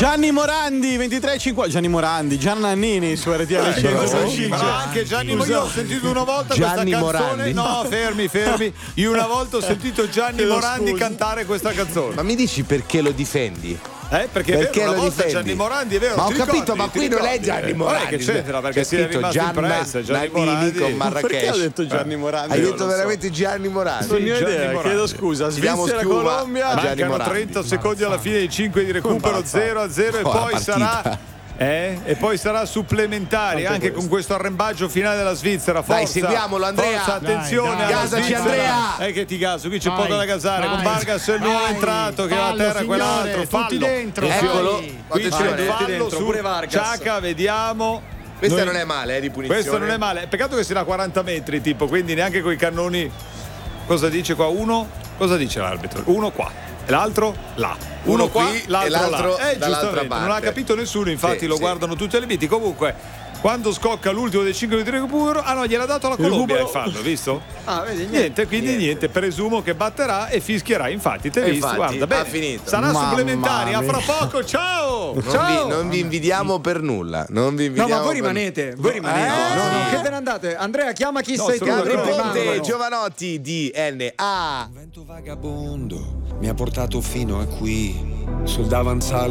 Gianni Morandi 23,50. Gianni Morandi, Giannannini su RTL 105. Ma anche Gianni Morandi. Io ho sentito una volta Gianni questa canzone. Morandi. No, fermi. Io una volta ho sentito Gianni Morandi cantare questa canzone. Ma mi dici perché lo difendi? Perché è vero, una volta Gianni Morandi, è vero. Ma ho ti capito, ricordi, ma qui non è Gianni Morandi. Che c'entra? Perché c'è si è scritto rimasto impresso Gianni Morandi con Marrakesh. Perché ho detto Gianni Morandi? Hai detto veramente Gianni Morandi? Non ne ho Gianni idea, Morandi. chiedo scusa. Diamo Svizzera, schiuma Colombia. a Gianni Mancano Morandi. 30 secondi alla fine dei 5 di recupero, 0-0 e poi sarà. E poi sarà supplementari anche con questo arrembaggio finale della Svizzera. Forza, Dai, seguiamolo, Andrea. Forza, attenzione, Dai. alla Gasaci, Svizzera. Andrea. Che ti gaso, qui c'è Vai, poco da gasare. vai. Con Vargas è il nuovo Vai. entrato che va a Fallo, terra quell'altro. signore, Fallo. tutti dentro. Eccolo. Qui c'è Attenzione. il fallo dentro, su pure Vargas. Ciacca, vediamo. Questa non è male, di punizione. Questo non è male. Peccato che sia da 40 metri, tipo, quindi neanche coi cannoni. Cosa dice qua? Uno? Cosa dice l'arbitro? Uno qua. E l'altro là. Uno qua, qui l'altro e l'altro là. dall'altra Giustamente, parte. non ha capito nessuno, infatti Sì, lo sì. guardano tutti alle viti. Comunque, quando scocca l'ultimo dei 5 minuti di recupero, no, gliel'ha dato la Colombia il fallo, visto? Vedi, Niente, quindi niente, presumo che batterà e fischierà. Infatti, te visto, infatti, guarda, ha bene. finito. Sarà Mamma supplementari, a fra mia. poco, ciao! Non vi invidiamo per nulla. Non vi No, invidiamo ma voi per- rimanete. Voi rimanete. No, che ve ne andate? Andrea, chiama chi sei tu. Gabri loro Ponte, rimangono. Giovanotti, DNA. Un vento vagabondo mi ha portato fino a qui, sul davanzale